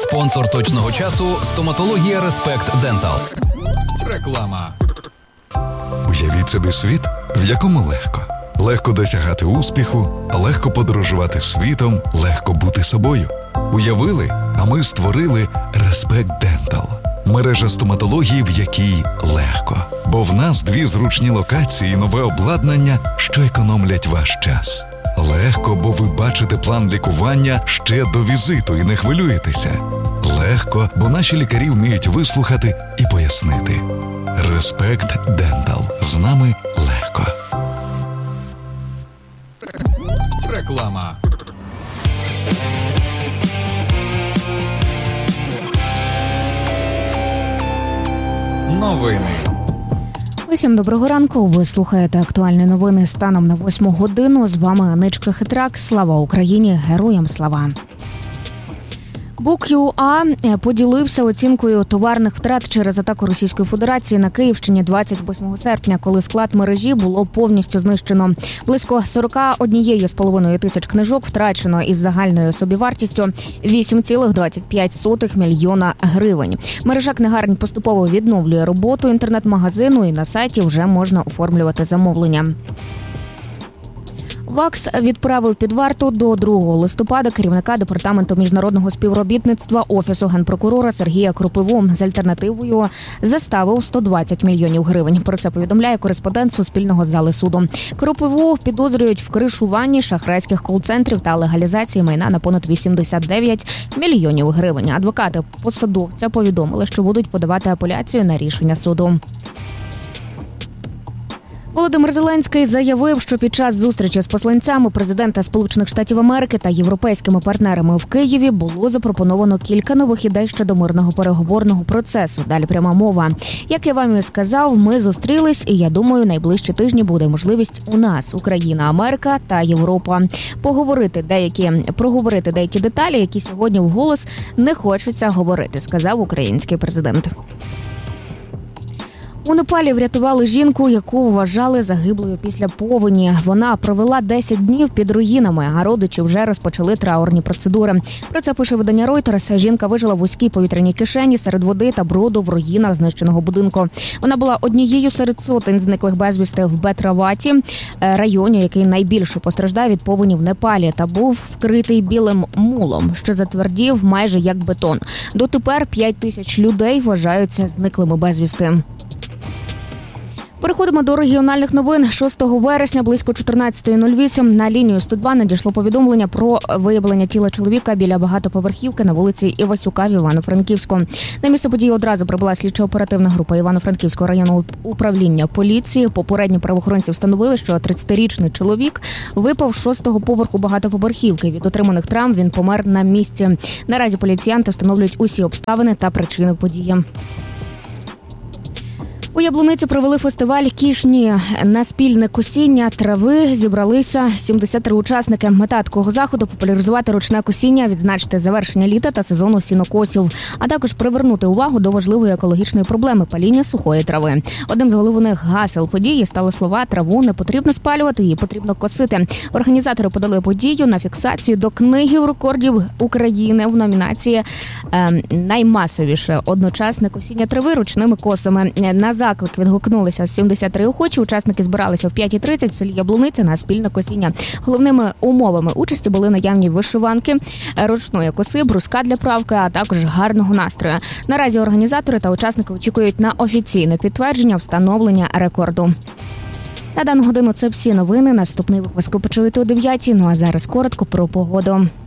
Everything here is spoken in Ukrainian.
Спонсор точного часу – стоматологія Респект Дентал. Реклама. Уявіть собі світ, в якому легко. Легко досягати успіху, легко подорожувати світом, легко бути собою. Уявили, а ми створили Респект Дентал. Мережа стоматології, в якій легко. Бо в нас 2 зручні локації і нове обладнання, що економлять ваш час. Легко, бо ви бачите план лікування ще до візиту і не хвилюєтеся. Легко, бо наші лікарі вміють вислухати і пояснити. Респект Дентал. З нами легко. Реклама. Новини. Усім доброго ранку. Ви слухаєте актуальні новини станом на 8 годину. З вами Аничка Хитрак. Слава Україні! Героям слава! Бук.ЮА поділився оцінкою товарних втрат через атаку Російської Федерації на Київщині 28 серпня, коли склад мережі було повністю знищено. Близько 41,5 тисяч книжок втрачено із загальною собівартістю 8,25 мільйона гривень. Мережа книгарень поступово відновлює роботу інтернет-магазину і на сайті вже можна оформлювати замовлення. ВАКС відправив під варту до 2 листопада керівника Департаменту міжнародного співробітництва Офісу Генпрокурора Сергія Кропиву з альтернативою заставив 120 мільйонів гривень. Про це повідомляє кореспондент Суспільного з зали суду. Кропиву підозрюють в кришуванні шахрайських кол-центрів та легалізації майна на понад 89 мільйонів гривень. Адвокати посадовця повідомили, що будуть подавати апеляцію на рішення суду. Володимир Зеленський заявив, що під час зустрічі з посланцями президента Сполучених Штатів Америки та європейськими партнерами в Києві було запропоновано кілька нових ідей щодо мирного переговорного процесу. Далі пряма мова. Як я вам і сказав, ми зустрілись, і я думаю, найближчі тижні буде можливість у нас, Україна, Америка та Європа, проговорити деякі деталі, які сьогодні вголос не хочеться говорити, сказав український президент. У Непалі врятували жінку, яку вважали загиблою після повені. Вона провела 10 днів під руїнами, а родичі вже розпочали траурні процедури. Про це пише видання Reuters. Жінка вижила в вузькій повітряній кишені серед води та бруду в руїнах знищеного будинку. Вона була однією серед сотень зниклих безвісти в Бетраваті, районі, який найбільше постраждав від повені в Непалі, та був вкритий білим мулом, що затвердів майже як бетон. Дотепер 5 тисяч людей вважаються зниклими безвісти. Переходимо до регіональних новин. 6 вересня близько 14:08 на лінію 102 надійшло повідомлення про виявлення тіла чоловіка біля багатоповерхівки на вулиці Івасюка в Івано-Франківську. На місце події одразу прибула слідчо-оперативна група Івано-Франківського районного управління поліції. Попередні правоохоронці встановили, що 30-річний чоловік випав з 6-го поверху багатоповерхівки. Від отриманих травм він помер на місці. Наразі поліціянти встановлюють усі обставини та причини події. У Яблуниці провели фестиваль «Кішні». На спільне косіння трави зібралися 73 учасники. Мета такого заходу – популяризувати ручне косіння, відзначити завершення літа та сезону сінокосів, а також привернути увагу до важливої екологічної проблеми – паління сухої трави. Одним з головних гасел події стали слова «Траву не потрібно спалювати, її потрібно косити». Організатори подали подію на фіксацію до книги рекордів України в номінації «Наймасовіше одночасне косіння трави ручними косами». На заклик відгукнулися 73 охочі. Учасники збиралися в 5:30 в селі Яблуниця на спільне косіння. Головними умовами участі були наявні вишиванки, ручної коси, бруска для правки, а також гарного настрою. Наразі організатори та учасники очікують на офіційне підтвердження встановлення рекорду. На дану годину це всі новини. Наступний випуск почуєте о 9:00. Ну а зараз коротко про погоду.